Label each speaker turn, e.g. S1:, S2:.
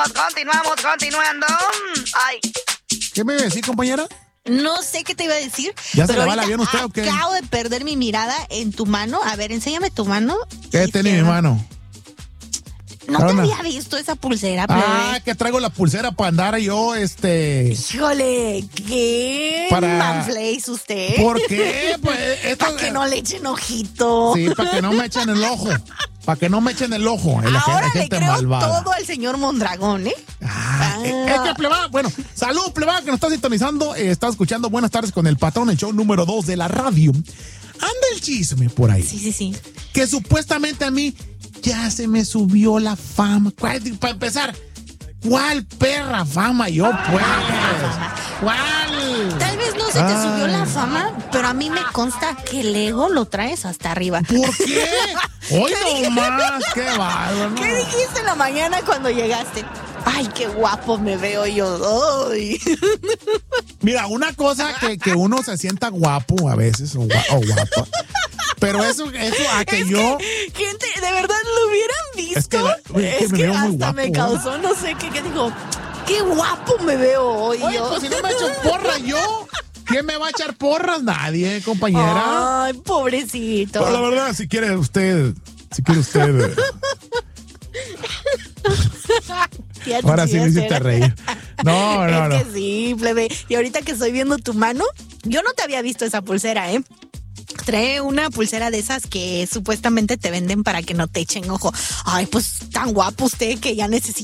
S1: continuando. Ay.
S2: ¿Qué me iba a decir, compañera?
S1: No sé qué te iba a decir.
S2: ¿Ya se le va el avión a usted o qué?
S1: Acabo de perder mi mirada en tu mano. A ver, enséñame tu mano.
S2: ¿Qué tiene en mi mano?
S1: No te había visto esa pulsera, plebe.
S2: Que traigo la pulsera para andar yo,
S1: Híjole, ¿qué? ¿Manflays usted?
S2: ¿Por qué? Pues,
S1: para que no le echen ojito.
S2: Sí, para que no me echen el ojo. Para que no me echen el ojo.
S1: Ahora
S2: gente
S1: le creo
S2: malvada.
S1: todo al señor Mondragón, ¿eh?
S2: Es que, plebada, bueno, salud, plebada, que nos está sintonizando. Está escuchando Buenas Tardes con el Patrón, el show número 2 de la radio. Anda el chisme por ahí.
S1: Sí.
S2: Que supuestamente a mí ya se me subió la fama. Para empezar, ¿cuál perra fama yo, pues? ¿Cuál?
S1: Tal vez no se te subió la fama, pero a mí me consta que el ego lo traes hasta arriba.
S2: ¿Por qué? Hoy nomás, qué bárbaro.
S1: ¿Qué dijiste en la mañana cuando llegaste? Ay, qué guapo me veo yo. Ay.
S2: Mira, una cosa que uno se sienta guapo a veces, o guapa. Pero eso a que yo...
S1: Gente, de verdad lo hubieran visto.
S2: Es que me veo
S1: hasta
S2: muy guapo,
S1: me causó, no sé qué digo. Qué guapo me veo hoy.
S2: Oye, pues si no me echo porra yo, ¿quién me va a echar porras? Nadie, compañera.
S1: Ay, pobrecito.
S2: Pero la verdad, si quiere usted... Ahora sí me hiciste reír. No.
S1: Es que sí, plebe. Y ahorita que estoy viendo tu mano, yo no te había visto esa pulsera, ¿eh? Trae una pulsera de esas que supuestamente te venden para que no te echen ojo. Ay, pues tan guapo usted que ya necesita